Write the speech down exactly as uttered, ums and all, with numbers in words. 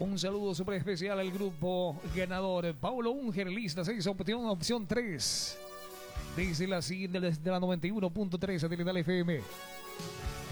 Un saludo súper especial al grupo ganador. Paulo Unger, lista seis, opción, opción tres. Desde la siguiente, desde la noventa y uno punto tres, Satelital F M.